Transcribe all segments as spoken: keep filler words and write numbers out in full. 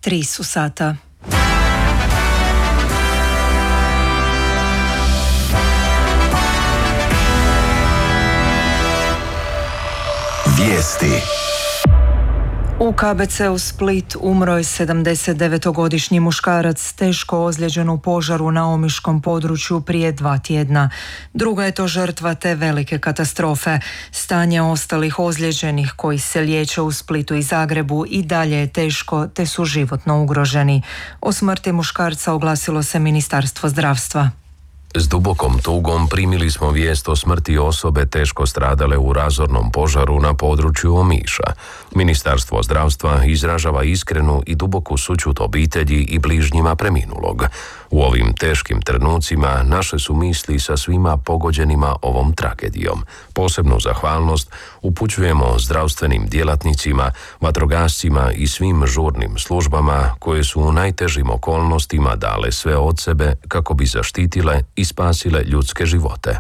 Tri su sata. Vijesti. U K B C-u Split umro je sedamdesetdevetogodišnji muškarac teško ozlijeđen u požaru na omiškom području prije dva tjedna. Druga je to žrtva te velike katastrofe. Stanje ostalih ozlijeđenih koji se liječe u Splitu i Zagrebu i dalje je teško te su životno ugroženi. O smrti muškarca oglasilo se Ministarstvo zdravstva. S dubokom tugom primili smo vijest o smrti osobe teško stradale u razornom požaru na području Omiša. Ministarstvo zdravstva izražava iskrenu i duboku sućut obitelji i bližnjima preminulog. U ovim teškim trenucima naše su misli sa svima pogođenima ovom tragedijom. Posebnu zahvalnost upućujemo zdravstvenim djelatnicima, vatrogascima i svim žurnim službama koje su u najtežim okolnostima dale sve od sebe kako bi zaštitile i spasile ljudske živote.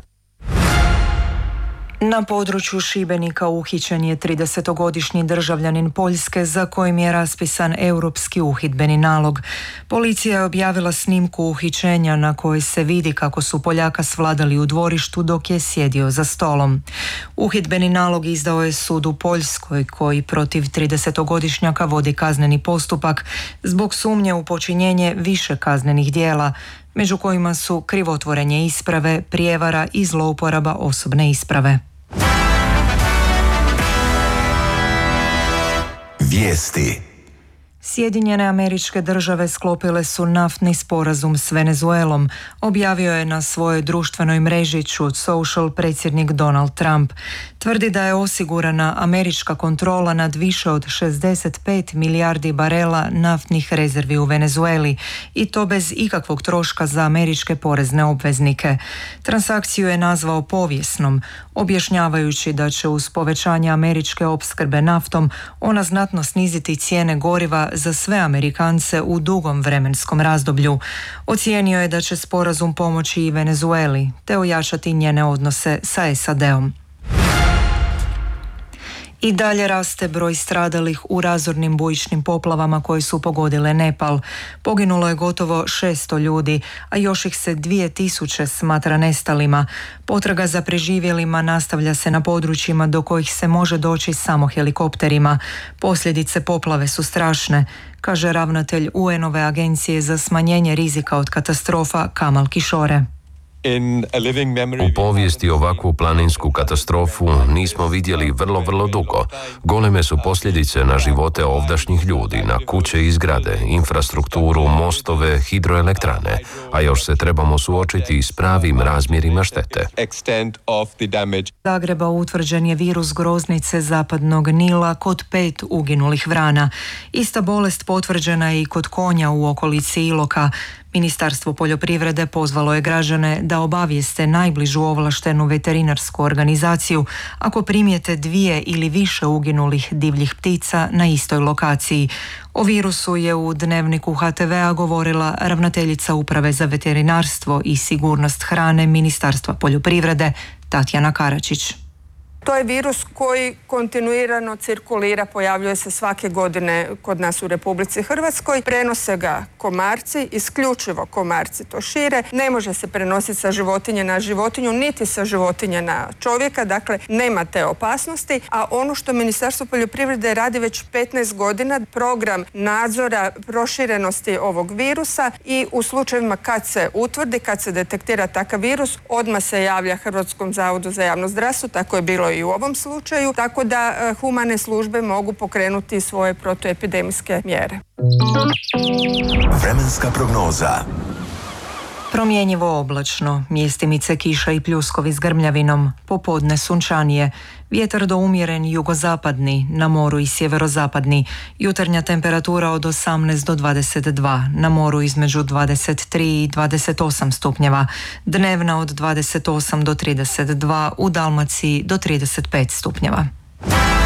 Na području Šibenika uhićen je tridesetogodišnji državljanin Poljske za kojim je raspisan europski uhidbeni nalog. Policija je objavila snimku uhićenja na kojoj se vidi kako su Poljaka svladali u dvorištu dok je sjedio za stolom. Uhidbeni nalog izdao je sud u Poljskoj koji protiv tridesetogodišnjaka vodi kazneni postupak zbog sumnje u počinjenje više kaznenih djela, među kojima su krivotvorenje isprave, prijevara i zlouporaba osobne isprave. Vijesti. Sjedinjene Američke Države sklopile su naftni sporazum s Venezuelom, objavio je na svojoj društvenoj mreži Truth Social predsjednik Donald Trump. Tvrdi da je osigurana američka kontrola nad više od šezdeset pet milijardi barela naftnih rezervi u Venezueli i to bez ikakvog troška za američke porezne obveznike. Transakciju je nazvao povijesnom, objašnjavajući da će uz povećanje američke opskrbe naftom ona znatno sniziti cijene goriva za sve Amerikance u dugom vremenskom razdoblju. Ocijenio je da će sporazum pomoći i Venezueli te ojačati njene odnose sa S A D-om. I dalje raste broj stradalih u razornim bujičnim poplavama koje su pogodile Nepal. Poginulo je gotovo šesto ljudi, a još ih se dvije tisuće smatra nestalima. Potraga za preživjelima nastavlja se na područjima do kojih se može doći samo helikopterima. Posljedice poplave su strašne, kaže ravnatelj U N-ove agencije za smanjenje rizika od katastrofa Kamal Kishore. U povijesti ovakvu planinsku katastrofu nismo vidjeli vrlo, vrlo dugo. Goleme su posljedice na živote ovdašnjih ljudi, na kuće i zgrade, infrastrukturu, mostove, hidroelektrane, a još se trebamo suočiti s pravim razmjerima štete. Zagreba utvrđen je virus groznice zapadnog Nila kod pet uginulih vrana. Ista bolest potvrđena je i kod konja u okolici Iloka. Ministarstvo poljoprivrede pozvalo je građane da obavijeste najbližu ovlaštenu veterinarsku organizaciju ako primijete dvije ili više uginulih divljih ptica na istoj lokaciji. O virusu je u Dnevniku H T V-a govorila ravnateljica Uprave za veterinarstvo i sigurnost hrane Ministarstva poljoprivrede Tatjana Karačić. To je virus koji kontinuirano cirkulira, pojavljuje se svake godine kod nas u Republici Hrvatskoj. Prenose ga komarci, isključivo komarci to šire. Ne može se prenositi sa životinje na životinju, niti sa životinje na čovjeka, dakle nema te opasnosti. A ono što Ministarstvo poljoprivrede radi već petnaest godina, program nadzora proširenosti ovog virusa i u slučajevima kad se utvrdi, kad se detektira takav virus, odmah se javlja Hrvatskom zavodu za javno zdravstvo, tako je bilo i u ovom slučaju, tako da uh, humane službe mogu pokrenuti svoje protuepidemijske mjere. Vremenska prognoza. Promjenjivo oblačno, mjestimice kiša i pljuskovi s grmljavinom, popodne sunčanije, vjetar do umjeren jugozapadni, na moru i sjeverozapadni, jutarnja temperatura od osamnaest do dvadeset dva, na moru između dvadeset tri i dvadeset osam stupnjeva, dnevna od dvadeset osam do trideset dva, u Dalmaciji do trideset pet stupnjeva.